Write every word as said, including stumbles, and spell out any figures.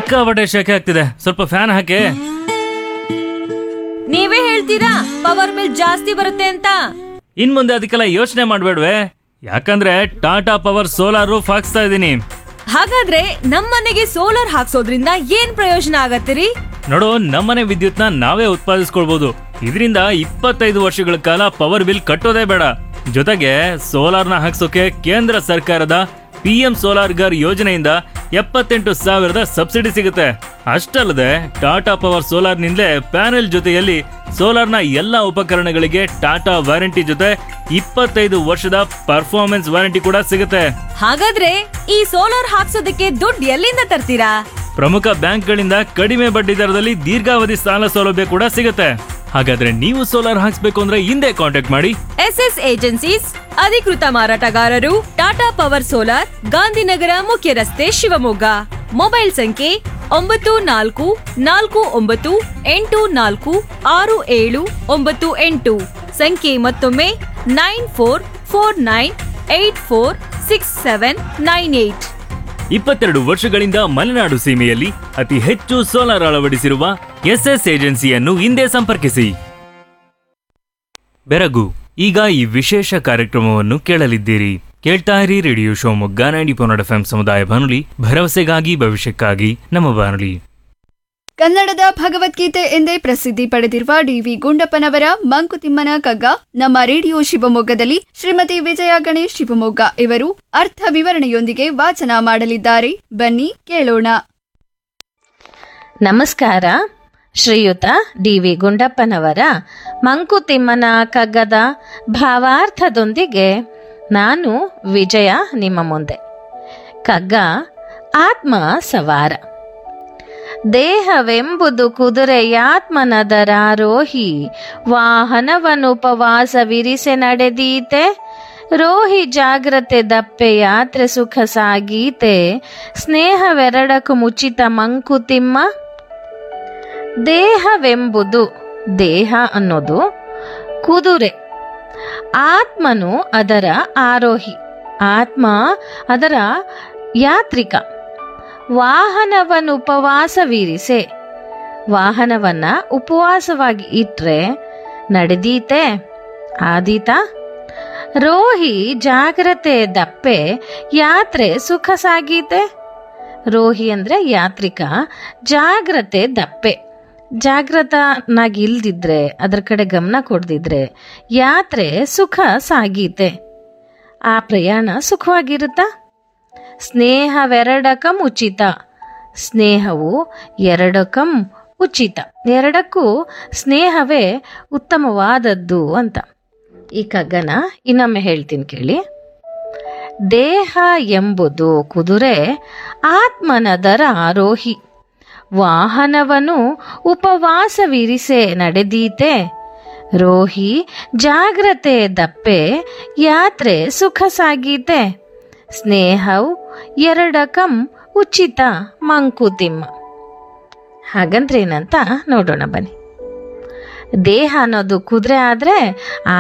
ಸಿಕ್ಕಾಪಟ್ಟೆ ಶೆಕೆ ಆಗ್ತಿದೆ, ಸ್ವಲ್ಪ ಫ್ಯಾನ್ ಹಾಕಿ. ನೀವೇ ಹೇಳ್ತೀರಾ ಪವರ್ ಬಿಲ್ ಜಾಸ್ತಿ ಬರುತ್ತೆ ಅಂತ. ಇನ್ ಮುಂದೆ ಅದಕ್ಕೆಲ್ಲ ಯೋಚನೆ ಮಾಡ್ಬೇಡ್ವೆ, ಯಾಕಂದ್ರೆ ಟಾಟಾ ಪವರ್ ಸೋಲಾರ್ ರೂಫ್ ಹಾಕ್ಸ್ತಾ ಇದೀನಿ. ಹಾಗಾದ್ರೆ ನಮ್ಮನೆಗೆ ಸೋಲಾರ್ ಹಾಕ್ಸೋದ್ರಿಂದ ಏನ್ ಪ್ರಯೋಜನ ಆಗತ್ತಿರಿ? ನೋಡು, ನಮ್ಮನೆ ವಿದ್ಯುತ್ನ ನಾವೇ ಉತ್ಪಾದಿಸ್ಕೊಳ್ಬಹುದು. ಇದರಿಂದ ಇಪ್ಪತ್ತೈದು ವರ್ಷಗಳ ಕಾಲ ಪವರ್ ಬಿಲ್ ಕಟ್ಟೋದೇ ಬೇಡ. ಜೊತೆಗೆ ಸೋಲಾರ್ನ ಹಾಕ್ಸೋಕೆ ಕೇಂದ್ರ ಸರ್ಕಾರದ ಪಿ ಎಂ ಸೋಲಾರ್ ಗರ್ ಯೋಜನೆಯಿಂದ ಎಪ್ಪತ್ತೆಂಟು ಸಾವಿರದ ಸಬ್ಸಿಡಿ ಸಿಗುತ್ತೆ. ಅಷ್ಟಲ್ಲದೆ ಟಾಟಾ ಪವರ್ ಸೋಲಾರ್ನಿಂದಲೇ ಪ್ಯಾನೆಲ್ ಜೊತೆಯಲ್ಲಿ ಸೋಲಾರ್ನ ಎಲ್ಲಾ ಉಪಕರಣಗಳಿಗೆ ಟಾಟಾ ವಾರಂಟಿ ಜೊತೆ ಇಪ್ಪತ್ತೈದು ವರ್ಷದ ಪರ್ಫಾರ್ಮೆನ್ಸ್ ವಾರಂಟಿ ಕೂಡ ಸಿಗುತ್ತೆ. ಹಾಗಾದ್ರೆ ಈ ಸೋಲಾರ್ ಹಾಕ್ಸೋದಕ್ಕೆ ದುಡ್ಡು ಎಲ್ಲಿಂದ ತರ್ತೀರಾ? ಪ್ರಮುಖ ಬ್ಯಾಂಕ್ಗಳಿಂದ ಕಡಿಮೆ ಬಡ್ಡಿ ದರದಲ್ಲಿ ದೀರ್ಘಾವಧಿ ಸಾಲ ಸೌಲಭ್ಯ ಕೂಡ ಸಿಗುತ್ತೆ. ಹಾಗಾದ್ರೆ ನೀವು ಸೋಲಾರ್ ಹಾಕ್ಸ್ಬೇಕು ಅಂದ್ರೆ ಹಿಂದೆ ಕಾಂಟ್ಯಾಕ್ಟ್ ಮಾಡಿ ಎಸ್ ಎಸ್ ಏಜೆನ್ಸೀಸ್, ಅಧಿಕೃತ ಮಾರಾಟಗಾರರು, ಟಾಟಾ ಪವರ್ ಸೋಲಾರ್, ಗಾಂಧಿನಗರ ಮುಖ್ಯ ರಸ್ತೆ, ಶಿವಮೊಗ್ಗ. ಮೊಬೈಲ್ ಸಂಖ್ಯೆ ಒಂಬತ್ತು ನಾಲ್ಕು ನಾಲ್ಕು ಒಂಬತ್ತು ಎಂಟು ನಾಲ್ಕು ಆರು ಏಳು ಒಂಬತ್ತು ಎಂಟು. ಸಂಖ್ಯೆ ಮತ್ತೊಮ್ಮೆ nine four four nine eight four six seven nine eight. ಇಪ್ಪತ್ತೆರಡು ವರ್ಷಗಳಿಂದ ಮಲೆನಾಡು ಸೀಮೆಯಲ್ಲಿ ಅತಿ ಹೆಚ್ಚು ಸೋಲಾರ್ ಅಳವಡಿಸಿರುವ ಎಸ್ಎಸ್ ಏಜೆನ್ಸಿಯನ್ನು ಹಿಂದೆ ಸಂಪರ್ಕಿಸಿ. ಬೆರಗು, ಈಗ ಈ ವಿಶೇಷ ಕಾರ್ಯಕ್ರಮವನ್ನು ಕೇಳಲಿದ್ದೀರಿ. ಕೇಳ್ತಾ ಇರಿ radio Shivamogga ninety point F M ಸಮುದಾಯ ಬಾನುಲಿ, ಭರವಸೆಗಾಗಿ ಭವಿಷ್ಯಕ್ಕಾಗಿ ನಮ್ಮ ಬಾನುಲಿ. ಕನ್ನಡದ ಭಗವದ್ಗೀತೆ ಎಂದೇ ಪ್ರಸಿದ್ಧಿ ಪಡೆದಿರುವ ಡಿ ವಿ ಗುಂಡಪ್ಪನವರ ಮಂಕುತಿಮ್ಮನ ಕಗ್ಗ ನಮ್ಮ ರೇಡಿಯೋ ಶಿವಮೊಗ್ಗದಲ್ಲಿ ಶ್ರೀಮತಿ ವಿಜಯ ಗಣೇಶ್ ಶಿವಮೊಗ್ಗ ಇವರು ಅರ್ಥ ವಿವರಣೆಯೊಂದಿಗೆ ವಾಚನ ಮಾಡಲಿದ್ದಾರೆ. ಬನ್ನಿ ಕೇಳೋಣ. ನಮಸ್ಕಾರ. ಶ್ರೀಯುತ ಡಿ ವಿ ಗುಂಡಪ್ಪನವರ ಮಂಕುತಿಮ್ಮನ ಕಗ್ಗದ ಭಾವಾರ್ಥದೊಂದಿಗೆ ನಾನು ವಿಜಯ ನಿಮ್ಮ ಮುಂದೆ. ಕಗ್ಗ ಆತ್ಮ ಸವಾರ. ದೇಹವೆಂಬುದು ಕುದುರೆಯಾತ್ಮನದರಾರೋಹಿ, ವಾಹನವನುಪವಾಸವಿರಿಸೆ ನಡೆದೀತೆ. ರೋಹಿ ಜಾಗ್ರತೆ ದಪ್ಪೆ ಯಾತ್ರೆ ಸುಖ ಸಾಗೀತೆ. ಸ್ನೇಹವೆರಡಕು ಮುಚಿತ ಮಂಕುತಿಮ್ಮ. ದೇಹವೆಂಬುದು, ದೇಹ ಅನ್ನೋದು ಕುದುರೆ, ಆತ್ಮನು ಅದರ ಆರೋಹಿ, ಆತ್ಮ ಅದರ ಯಾತ್ರಿಕ. ವಾಹನವನ್ನು ಉಪವಾಸವಿರಿಸೆ, ವಾಹನವನ್ನ ಉಪವಾಸವಾಗಿ ಇಟ್ರೆ ನಡೆದೀತೆ, ಆದೀತ. ರೋಹಿ ಜಾಗ್ರತೆ ದಪ್ಪೆ ಯಾತ್ರೆ ಸುಖ ಸಾಗೀತೆ. ರೋಹಿ ಅಂದ್ರೆ ಯಾತ್ರಿಕ, ಜಾಗ್ರತೆ ದಪ್ಪೆ, ಜಾಗೃತನಾಗಿ ಇಲ್ದಿದ್ರೆ, ಅದರ ಕಡೆ ಗಮನ ಕೊಡ್ದಿದ್ರೆ ಯಾತ್ರೆ ಸುಖ ಸಾಗೀತೆ, ಆ ಪ್ರಯಾಣ ಸುಖವಾಗಿರುತ್ತಾ. ಸ್ನೇಹವೆರಡಕಂ ಉಚಿತ, ಸ್ನೇಹವು ಎರಡಕಂ ಉಚಿತ, ಎರಡಕ್ಕೂ ಸ್ನೇಹವೇ ಉತ್ತಮವಾದದ್ದು ಅಂತ. ಈ ಕಗ್ಗನ ಇನ್ನೊಮ್ಮೆ ಹೇಳ್ತೀನಿ ಕೇಳಿ. ದೇಹ ಎಂಬುದು ಕುದುರೆ, ಆತ್ಮನದರ ಆರೋಹಿ, ವಾಹನವನು ಉಪವಾಸವಿರಿಸೆ ನಡೆದೀತೆ. ರೋಹಿ ಜಾಗ್ರತೆ ದಪ್ಪೆ ಯಾತ್ರೆ ಸುಖ ಸಾಗೀತೆ. ಸ್ನೇಹವು ಎರಡಕಂ ಉಚಿತ ಮಂಕುತಿಮ್ಮ. ಹಾಗಂದ್ರೆ ಏನಂತ ನೋಡೋಣ ಬನ್ನಿ. ದೇಹ ಅನ್ನೋದು ಕುದುರೆ ಆದ್ರೆ